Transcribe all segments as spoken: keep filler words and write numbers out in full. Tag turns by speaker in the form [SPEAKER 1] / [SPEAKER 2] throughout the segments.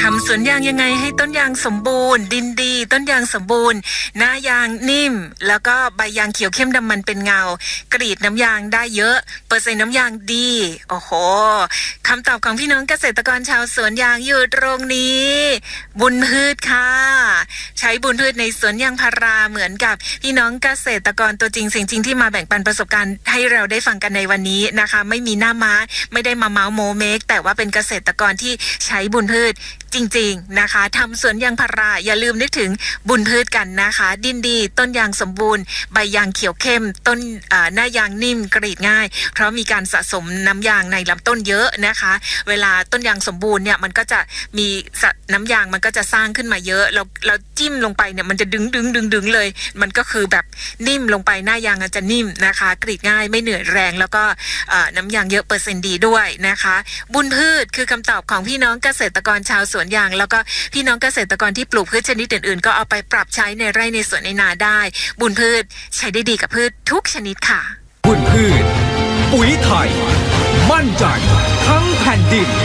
[SPEAKER 1] ำสวนยางยังไงให้ต้นยางสมบูรณ์ดินดีต้นยางสมบูรณ์หน้ายางนิ่มแล้วก็ใบยางเขียวเข้มดำมันเป็นเงากรีดน้ำยางได้เยอะเปอร์เซ็นต์น้ำยางดีโอ้โหคำตอบของพี่น้องเกษตรกรชาวสวนยางอยู่ตรงนี้บุญพืชค่ะใช้บุญพืชในสวนยางพาราเหมือนกับพี่น้องเกษตรกรตัวจริงเสียงจริงที่มาแบ่งปันประสบการณ์ให้เราได้ฟังกันในวันนี้นะคะไม่มีหน้าม้าไม่ได้มาเมาส์โมเมกแต่ว่าเป็นเกษตรกรที่ใช้บุญพืชจริงๆนะคะทำสวนยางพาราอย่าลืมนึกถึงบุญพืชกันนะคะดินดีต้นยางสมบูรณ์ใบยางเขียวเข้มต้นหน้ายางนิ่มกรีดง่ายเพราะมีการสะสมน้ำยางในลำต้นเยอะนะคะเวลาต้นยางสมบูรณ์เนี่ยมันก็จะมีน้ำยางมันก็จะสร้างขึ้นมาเยอะเราเราจิ้มลงไปเนี่ยมันจะดึงดึงดึงดึงเลยมันก็คือแบบนิ่มลงไปหน้ายางจะนิ่มนะคะกรีดง่ายไม่เหนื่อยแรงแล้วก็น้ำยางเยอะเปอร์เซ็นต์ดีด้วยนะคะบุญพืชคือคำตอบของพี่น้องเกษตรกรชาวสวนยางแล้วก็พี่น้องเกษตรกรที่ปลูกพืชชนิดอื่นๆก็เอาไปปรับใช้ในไร่ในสวนในนาได้บุญพืชใช้ได้ดีกับพืชทุกชนิดค่ะ
[SPEAKER 2] บุญพืชปุ๋ยไทยมั่นใจทั้งแผ่นดิน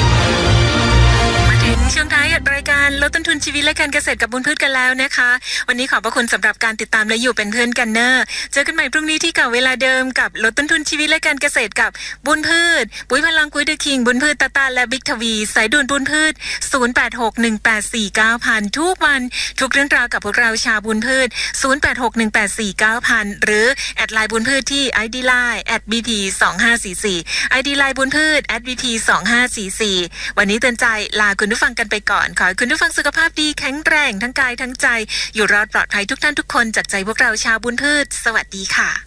[SPEAKER 1] ช่วงท้ายรายการลดต้นทุนชีวิตและการเกษตรกับบุญพืชกันแล้วนะคะวันนี้ขอบพระคุณสำหรับการติดตามและอยู่เป็นเพื่อนกันเนอะเจอกันใหม่พรุ่งนี้ที่เก่าเวลาเดิมกับลดต้นทุนชีวิตและการเกษตรกับบุญพืชปุ๋ยพลังกุ้ยเดอะคิงบุญพืชตาตาและบิ๊กทวีสายด่วนบุญพืชศูนย์ แปด หก หนึ่ง แปด สี่ เก้า ศูนย์ ศูนย์ทุกวันทุกเรื่องราวกับพวกเราชาวบุญพืชศูนย์ แปด หก หนึ่ง แปด สี่ เก้า ศูนย์ ศูนย์หรือแอดไลน์บุญพืชที่ ไอ ดี ไลน์ แอท บี พี สอง ห้า สี่ สี่ ไอ ดี ไลน์บุญพืช แอท บี พี สอง ห้า สี่ สี่ วันนี้เตือนใจลาคุณผู้ฟังกันไปก่อนขอคุณผู้ฟังสุขภาพดีแข็งแรงทั้งกายทั้งใจอยู่รอดปลอดภัยทุกท่านทุกคนจากใจพวกเราชาวบุญพืชสวัสดีค่ะ